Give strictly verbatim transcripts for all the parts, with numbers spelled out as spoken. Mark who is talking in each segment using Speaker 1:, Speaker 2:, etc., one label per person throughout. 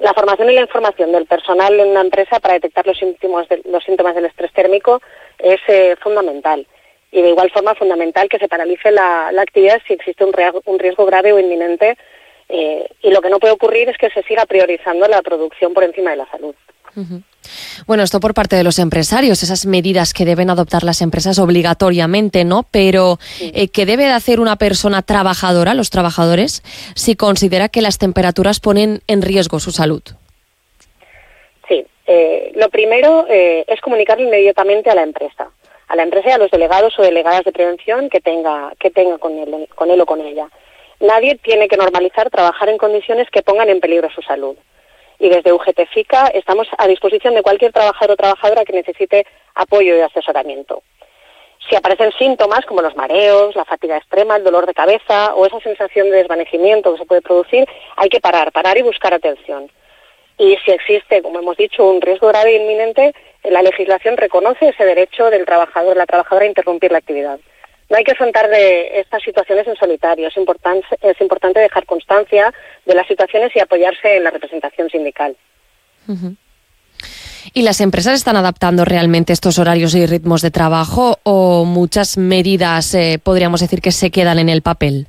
Speaker 1: La formación y la información del personal en una empresa para detectar los síntomas, de, los síntomas del estrés térmico es eh, fundamental. Y de igual forma fundamental que se paralice la, la actividad si existe un riesgo, un riesgo grave o inminente. Eh, y lo que no puede ocurrir es que se siga priorizando la producción por encima de la salud.
Speaker 2: Uh-huh. Bueno, esto por parte de los empresarios, esas medidas que deben adoptar las empresas obligatoriamente, ¿no? Pero eh, ¿qué debe de hacer una persona trabajadora, los trabajadores, si considera que las temperaturas ponen en riesgo su salud?
Speaker 1: Sí, eh, lo primero eh, es comunicarlo inmediatamente a la empresa, a la empresa y a los delegados o delegadas de prevención que tenga, que tenga con él, con él o con ella. Nadie tiene que normalizar trabajar en condiciones que pongan en peligro su salud. Y desde U G T F I C A estamos a disposición de cualquier trabajador o trabajadora que necesite apoyo y asesoramiento. Si aparecen síntomas como los mareos, la fatiga extrema, el dolor de cabeza o esa sensación de desvanecimiento que se puede producir, hay que parar, parar y buscar atención. Y si existe, como hemos dicho, un riesgo grave e inminente, la legislación reconoce ese derecho del trabajador o la trabajadora a interrumpir la actividad. No hay que afrontar de estas situaciones en solitario. Es importante, es importante dejar constancia de las situaciones y apoyarse en la representación sindical.
Speaker 2: Uh-huh. ¿Y las empresas están adaptando realmente estos horarios y ritmos de trabajo o muchas medidas, eh, podríamos decir, que se quedan en el papel?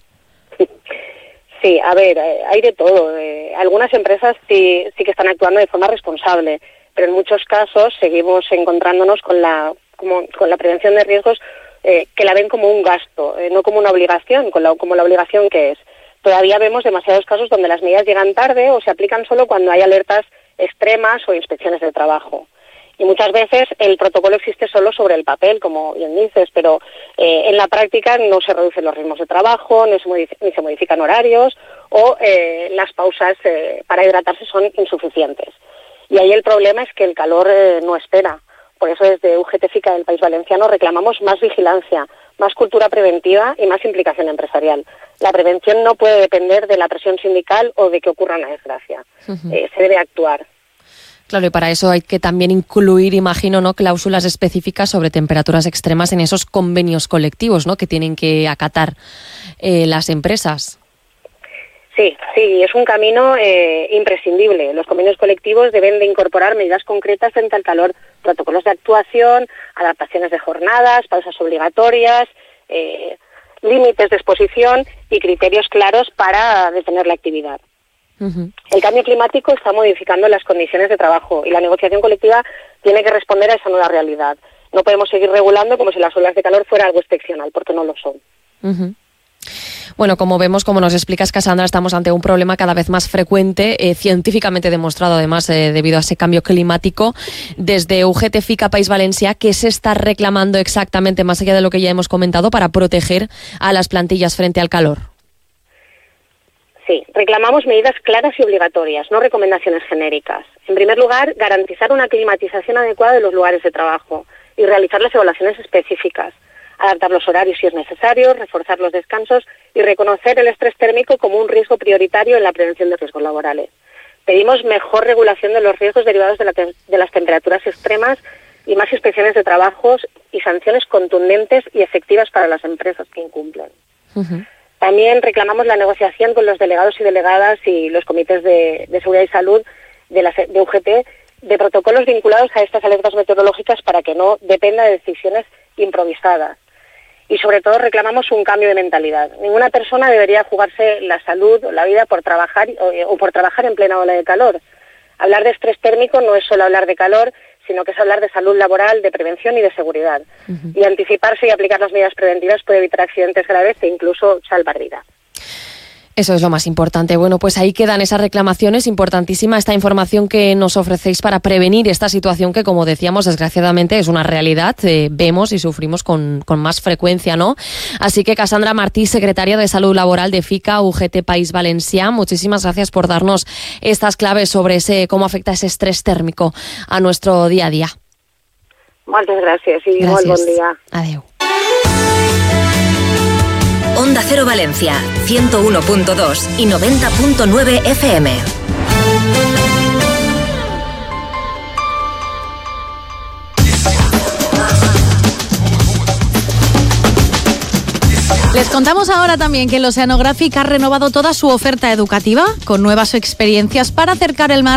Speaker 1: Sí, a ver, hay de todo. Eh, algunas empresas sí, sí que están actuando de forma responsable, pero en muchos casos seguimos encontrándonos con la, como, con la prevención de riesgos eh, que la ven como un gasto, eh, no como una obligación, con la, como la obligación que es. Todavía vemos demasiados casos donde las medidas llegan tarde o se aplican solo cuando hay alertas extremas o inspecciones de trabajo. Y muchas veces el protocolo existe solo sobre el papel, como bien dices, pero eh, en la práctica no se reducen los ritmos de trabajo, ni se, modific- ni se modifican horarios o eh, las pausas eh, para hidratarse son insuficientes. Y ahí el problema es que el calor eh, no espera. Por eso desde U G T F I C A del País Valenciano reclamamos más vigilancia, más cultura preventiva y más implicación empresarial. La prevención no puede depender de la presión sindical o de que ocurra una desgracia. Uh-huh. Eh, se debe actuar.
Speaker 2: Claro, y para eso hay que también incluir, imagino, ¿no?, cláusulas específicas sobre temperaturas extremas en esos convenios colectivos, ¿no?, que tienen que acatar eh, las empresas.
Speaker 1: Sí, sí, es un camino eh, imprescindible. Los convenios colectivos deben de incorporar medidas concretas frente al calor, protocolos de actuación, adaptaciones de jornadas, pausas obligatorias, eh, límites de exposición y criterios claros para detener la actividad. Uh-huh. El cambio climático está modificando las condiciones de trabajo y la negociación colectiva tiene que responder a esa nueva realidad. No podemos seguir regulando como si las olas de calor fuera algo excepcional, porque no lo son.
Speaker 2: Uh-huh. Bueno, como vemos, como nos explicas, Cassandra, estamos ante un problema cada vez más frecuente, eh, científicamente demostrado además eh, debido a ese cambio climático. Desde U G T F I C A País Valencià, ¿qué se está reclamando exactamente, más allá de lo que ya hemos comentado, para proteger a las plantillas frente al calor?
Speaker 1: Sí, reclamamos medidas claras y obligatorias, no recomendaciones genéricas. En primer lugar, garantizar una climatización adecuada de los lugares de trabajo y realizar las evaluaciones específicas, adaptar los horarios si es necesario, reforzar los descansos y reconocer el estrés térmico como un riesgo prioritario en la prevención de riesgos laborales. Pedimos mejor regulación de los riesgos derivados de, la te- de las temperaturas extremas y más inspecciones de trabajos y sanciones contundentes y efectivas para las empresas que incumplen. Uh-huh. También reclamamos la negociación con los delegados y delegadas y los comités de, de seguridad y salud de, la, de U G T de protocolos vinculados a estas alertas meteorológicas para que no dependa de decisiones improvisadas. Y sobre todo reclamamos un cambio de mentalidad. Ninguna persona debería jugarse la salud o la vida por trabajar o, o por trabajar en plena ola de calor. Hablar de estrés térmico no es solo hablar de calor, sino que es hablar de salud laboral, de prevención y de seguridad. Uh-huh. Y anticiparse y aplicar las medidas preventivas puede evitar accidentes graves e incluso salvar vidas.
Speaker 2: Eso es lo más importante. Bueno, pues ahí quedan esas reclamaciones. Importantísima esta información que nos ofrecéis para prevenir esta situación que, como decíamos, desgraciadamente es una realidad. Eh, vemos y sufrimos con, con más frecuencia, ¿no? Así que, Cassandra Martí, secretaria de Salud Laboral de F I C A U G T País Valencià, muchísimas gracias por darnos estas claves sobre ese cómo afecta ese estrés térmico a nuestro día a día.
Speaker 1: Muchas gracias y
Speaker 2: gracias.
Speaker 1: Buen día.
Speaker 2: Adeu.
Speaker 3: Onda Cero Valencia, ciento uno punto dos y noventa punto nueve F M.
Speaker 4: Les contamos ahora también que el Oceanographic ha renovado toda su oferta educativa con nuevas experiencias para acercar el mar